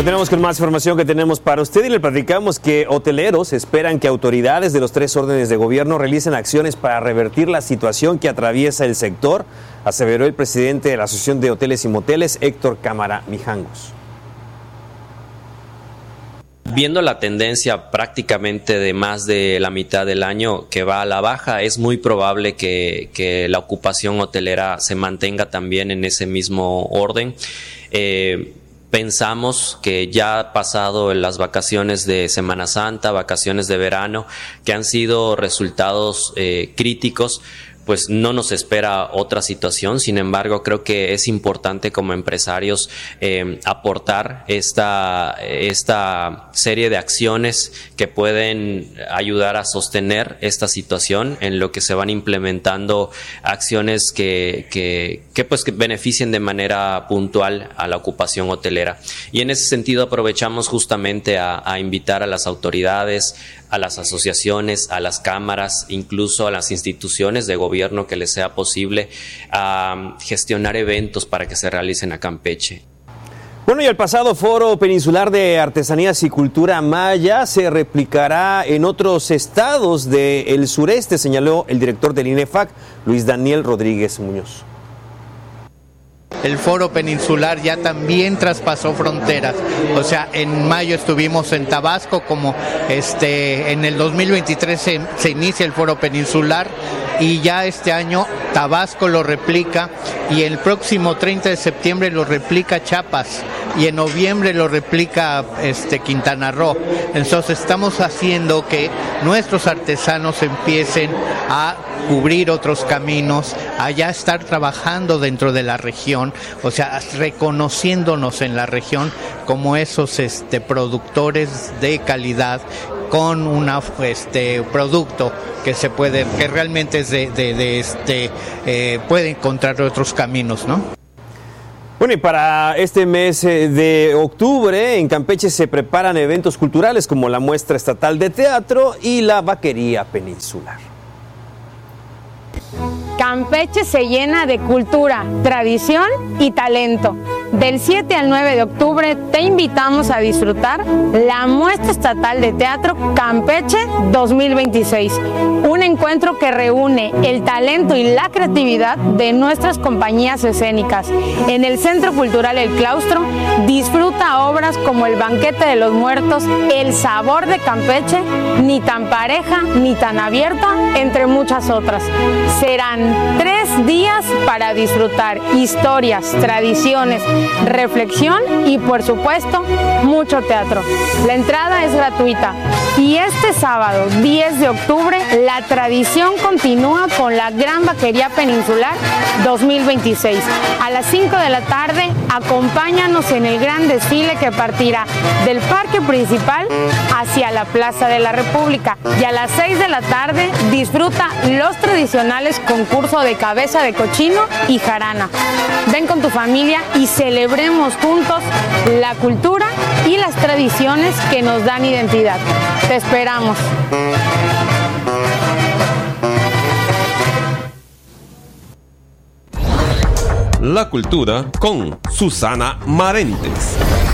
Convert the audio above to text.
Continuamos con más información que tenemos para usted y le platicamos que hoteleros esperan que autoridades de los 3 órdenes de gobierno realicen acciones para revertir la situación que atraviesa el sector, aseveró el presidente de la Asociación de Hoteles y Moteles, Héctor Cámara Mijangos. Viendo la tendencia prácticamente de más de la mitad del año que va a la baja, es muy probable que la ocupación hotelera se mantenga también en ese mismo orden. Pensamos que ya ha pasado en las vacaciones de Semana Santa, vacaciones de verano, que han sido resultados críticos, pues no nos espera otra situación. Sin embargo, creo que es importante como empresarios aportar esta serie de acciones que pueden ayudar a sostener esta situación, en lo que se van implementando acciones que beneficien de manera puntual a la ocupación hotelera. Y en ese sentido aprovechamos justamente a invitar a las autoridades, a las asociaciones, a las cámaras, incluso a las instituciones de gobierno que les sea posible a gestionar eventos para que se realicen a Campeche. Bueno, y el pasado Foro Peninsular de Artesanías y Cultura Maya se replicará en otros estados del sureste, señaló el director del INEFAC, Luis Daniel Rodríguez Muñoz. El Foro Peninsular ya también traspasó fronteras, o sea, en mayo estuvimos en Tabasco, como en el 2023 se inicia el Foro Peninsular y ya este año Tabasco lo replica y el próximo 30 de septiembre lo replica Chiapas y en noviembre lo replica Quintana Roo. Entonces estamos haciendo que nuestros artesanos empiecen a cubrir otros caminos, a ya estar trabajando dentro de la región, o sea, reconociéndonos en la región como esos productores de calidad con un producto que realmente es puede encontrar otros caminos, ¿no? Bueno, y para este mes de octubre en Campeche se preparan eventos culturales como la Muestra Estatal de Teatro y la Vaquería Peninsular. Campeche se llena de cultura, tradición y talento. Del 7 al 9 de octubre te invitamos a disfrutar la Muestra Estatal de Teatro Campeche 2026, un encuentro que reúne el talento y la creatividad de nuestras compañías escénicas. En el Centro Cultural El Claustro disfruta obras como El Banquete de los Muertos, El Sabor de Campeche, Ni tan pareja, ni tan abierta, entre muchas otras. Serán 3 días para disfrutar historias, tradiciones, reflexión y, por supuesto, mucho teatro. La entrada es gratuita y este sábado 10 de octubre la tradición continúa con la Gran Vaquería Peninsular 2026. A las 5 de la tarde acompáñanos en el gran desfile que partirá del parque principal hacia la Plaza de la República y a las 6 de la tarde disfruta los tradicionales concursos de cabeza de cochino y jarana. Ven con tu familia y celebremos juntos la cultura y las tradiciones que nos dan identidad. Te esperamos. La cultura con Susana Marentes.